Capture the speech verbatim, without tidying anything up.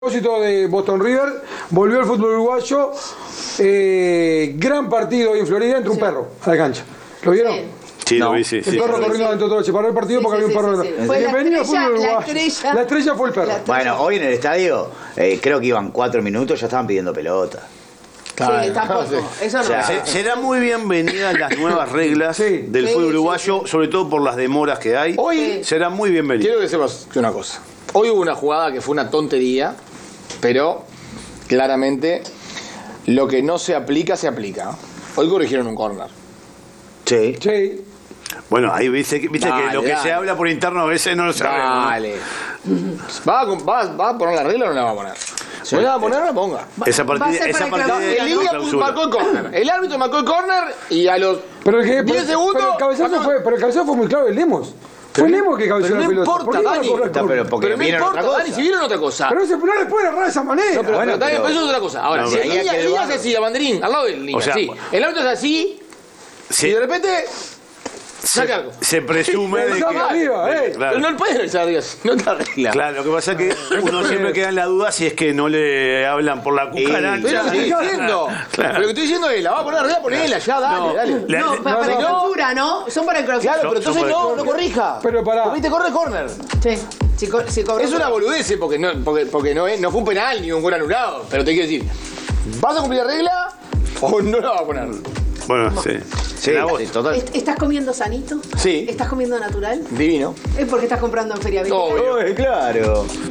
A propósito de Boston River, volvió el fútbol uruguayo, eh, gran partido hoy en Florida, entre un sí. perro a la cancha. ¿Lo vieron? Sí. Sí, no. lo vi, sí. El sí, perro sí, corriendo sí. dentro de todo. Se paró el partido sí, porque sí, había un perro. Sí, sí, sí. Fue Bienvenido al fútbol uruguayo. La estrella, la estrella fue el perro. Bueno, hoy en el estadio, eh, creo que iban cuatro minutos, ya estaban pidiendo pelota. Claro, sí, tampoco. Sí. Eso no. O sea, se, será muy bienvenidas las nuevas reglas sí. del sí, fútbol uruguayo, sí, sí. sobre todo por las demoras que hay. Hoy sí. será muy bienvenido. Quiero que sepas una cosa. Hoy hubo una jugada que fue una tontería, pero claramente lo que no se aplica, se aplica. Hoy corrigieron un córner. Sí. Sí. Bueno, ahí viste, viste dale, que lo que dale. se habla por interno a veces no lo sabemos. Dale. ¿Va a, va, ¿Va a poner la regla o no la va a poner? Si no la va a poner, no la ponga. Esa partida, esa partida no, el Liga marcó el córner. El árbitro marcó el córner y a los pero el que, diez pero, segundos. Pero el cabezazo fue, pero el cabezazo fue muy claro el Lemos. Fue el Lemos que cabeceó la pelota. No importa, Dani. Pero, porque pero no importa, Dani, si vieron otra cosa. Pero no, no le puede agarrar de esa manera. No, pero, bueno, pero, pero, pero eso es otra cosa. Ahora, no, si el Liga es así, la banderín, al lado del Liga, o sea, sí. El árbitro es así, sí. y de repente. Se, se presume de que... Arriba, eh. Claro. Pero no puede revisar arriba, no te arregla. Claro, lo que pasa es que uno siempre queda en la duda si es que no le hablan por la cucaracha. Pero lo que estoy diciendo. Claro. Pero lo que estoy diciendo es, la va a poner arriba, ponela, ya, dale, no, dale. La, no, para, para no, clausura, ¿no? Son para el clausura. Claro, pero entonces no, no corrija. Pero pará. Porque te corre corner. Sí. Si, si es una boludez, porque, no, porque, porque no, es, no fue un penal ni un gol anulado. Pero te quiero decir, ¿vas a cumplir la regla o no la vas a poner? Bueno, sí. Sí, sí, total. ¿Estás comiendo sanito? Sí. ¿Estás comiendo natural? Divino. Es porque estás comprando en Feria Vista. Obvio. Oh, claro.